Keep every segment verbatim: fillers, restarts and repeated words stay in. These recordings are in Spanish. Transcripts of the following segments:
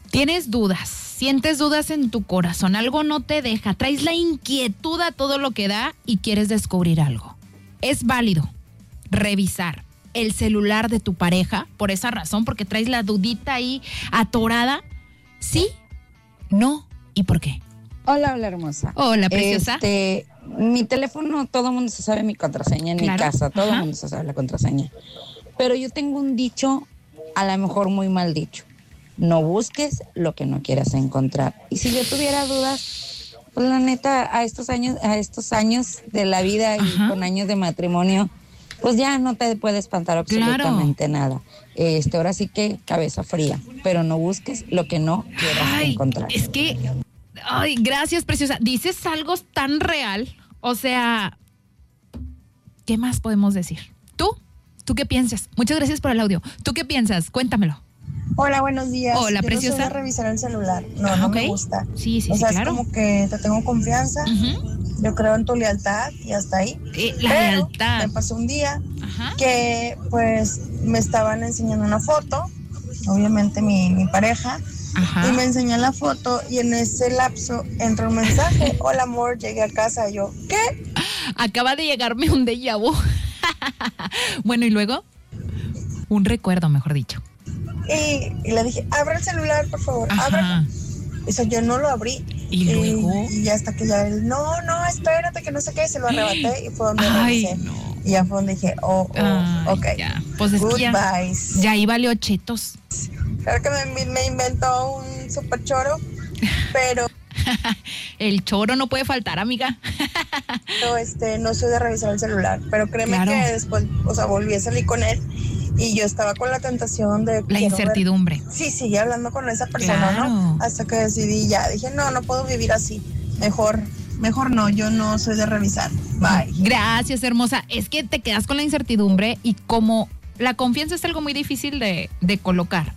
Tienes dudas, sientes dudas en tu corazón, algo no te deja, traes la inquietud a todo lo que da y quieres descubrir algo. Es válido revisar el celular de tu pareja por esa razón, porque traes la dudita ahí atorada. ¿Sí? ¿No? ¿Y por qué? Hola, hola, hermosa. Hola, preciosa. Este, mi teléfono, todo el mundo se sabe mi contraseña en Claro. mi casa, todo Ajá. el mundo se sabe la contraseña. Pero yo tengo un dicho, a lo mejor muy mal dicho. No busques lo que no quieras encontrar. Y si yo tuviera dudas, pues la neta, a estos años, a estos años de la vida Ajá. y con años de matrimonio, pues ya no te puede espantar absolutamente nada. Este, ahora sí que cabeza fría, pero no busques lo que no quieras Ay, encontrar. es que, ay, gracias, preciosa. Dices algo tan real. O sea, ¿qué más podemos decir? ¿Tú? ¿Tú qué piensas? Muchas gracias por el audio. ¿Tú qué piensas? Cuéntamelo. Hola, buenos días. Hola, Yo preciosa. no soy de revisar el celular. No, Ah, no ok. me gusta. Sí, sí, o sí, sea, claro. es como que te tengo confianza. Uh-huh. Yo creo en tu lealtad y hasta ahí. Eh, la Pero lealtad. me pasó un día Ajá. que pues me estaban enseñando una foto, obviamente mi, mi pareja, Ajá. y me enseñó la foto y en ese lapso entró un mensaje: hola amor, llegué a casa. Y yo, ¿qué? Acaba de llegarme un déjà vu. Bueno, ¿y luego? Un recuerdo, mejor dicho. Y, y le dije, abre el celular, por favor, Ajá. ábrelo. O sea, yo no lo abrí. ¿Y luego? Y, y hasta que ya él, no, no, espérate, que no sé qué, se lo arrebaté y fue donde Ay, revisé. no. Y ya fue donde dije, oh, oh, Ay, ok. ya. Pues es que ya, Goodbyes. ya ahí valió chetos. Claro que me, me inventó un super choro, pero El choro no puede faltar, amiga. no, este, no soy de revisar el celular. Pero créeme Claro. que después, o sea, volví a salir con él y yo estaba con la tentación de... La quiero incertidumbre. ver- sí, seguí hablando con esa persona, Claro. ¿no? Hasta que decidí ya, dije, no, no puedo vivir así. Mejor, mejor no, yo no soy de revisar. Bye. Gracias, hermosa. Es que te quedas con la incertidumbre y como la confianza es algo muy difícil de, de colocar.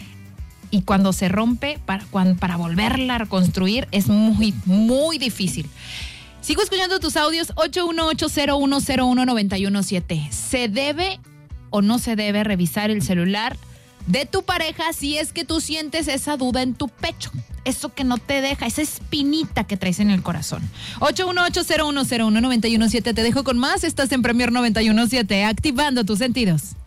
Y cuando se rompe, para, cuando, para volverla a reconstruir, es muy, muy difícil. Sigo escuchando tus audios. ocho uno ocho cero uno cero uno nueve uno siete. ¿Se debe o no se debe revisar el celular de tu pareja si es que tú sientes esa duda en tu pecho? Eso que no te deja, esa espinita que traes en el corazón. ocho uno ocho cero uno cero uno nueve uno siete. Te dejo con más. Estás en Premier noventa y uno punto siete, activando tus sentidos.